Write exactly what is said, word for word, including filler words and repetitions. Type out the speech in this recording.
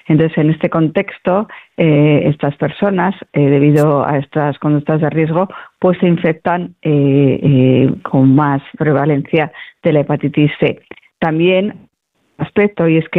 Entonces, en este contexto, eh, estas personas, eh, debido a estas conductas de riesgo, pues se infectan eh, eh, con más prevalencia de la hepatitis C. También aspecto, y es que